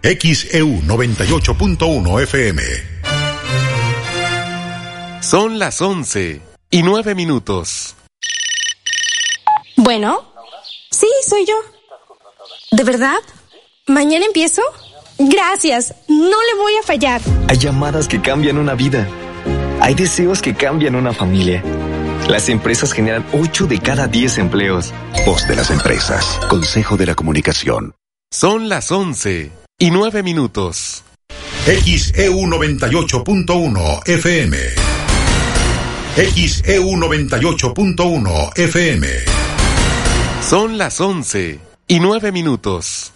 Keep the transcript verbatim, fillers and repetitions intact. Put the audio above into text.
X E U noventa y ocho punto uno F M. Son las once y nueve minutos. Bueno, sí, soy yo. ¿De verdad? ¿Mañana empiezo? Gracias, no le voy a fallar. Hay llamadas que cambian una vida. Hay deseos que cambian una familia. Las empresas generan ocho de cada diez empleos. Voz de las empresas. Consejo de la Comunicación. Son las once y nueve minutos. X E U noventa y ocho punto uno F M. X E U noventa y ocho punto uno F M. Son las once y nueve minutos.